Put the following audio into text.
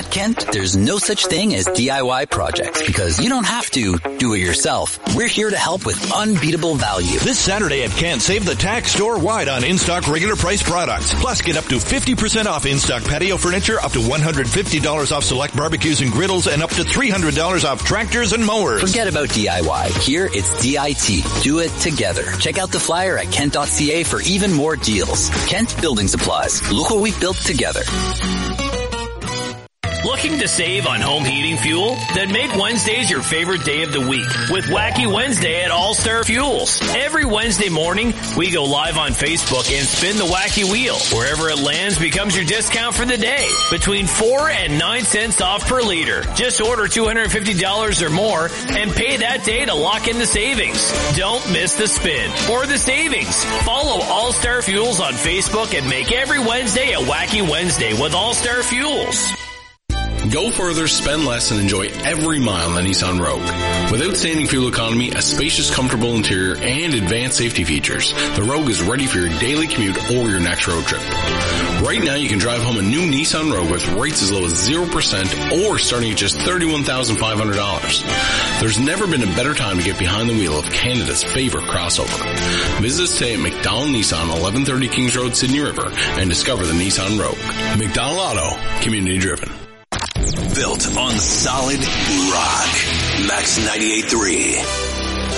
At Kent, there's no such thing as DIY projects because you don't have to do it yourself. We're here to help with unbeatable value. This Saturday at Kent, save the tax store-wide on in-stock regular price products. Plus, get up to 50% off in-stock patio furniture, up to $150 off select barbecues and griddles, and up to $300 off tractors and mowers. Forget about DIY. Here, it's DIT. Do it together. Check out the flyer at kent.ca for even more deals. Kent Building Supplies. Look what we've built together. Looking to save on home heating fuel? Then make Wednesdays your favorite day of the week with Wacky Wednesday at All Star Fuels. Every Wednesday morning, we go live on Facebook and spin the wacky wheel. Wherever it lands becomes your discount for the day. Between 4 and 9 cents off per liter. Just order $250 or more and pay that day to lock in the savings. Don't miss the spin or the savings. Follow All Star Fuels on Facebook and make every Wednesday a Wacky Wednesday with All Star Fuels. Go further, spend less, and enjoy every mile on the Nissan Rogue. With outstanding fuel economy, a spacious, comfortable interior, and advanced safety features, the Rogue is ready for your daily commute or your next road trip. Right now, you can drive home a new Nissan Rogue with rates as low as 0% or starting at just $31,500. There's never been a better time to get behind the wheel of Canada's favorite crossover. Visit us today at McDonald Nissan, 1130 Kings Road, Sydney River, and discover the Nissan Rogue. McDonald Auto, community driven. Built on solid rock. Max 98.3.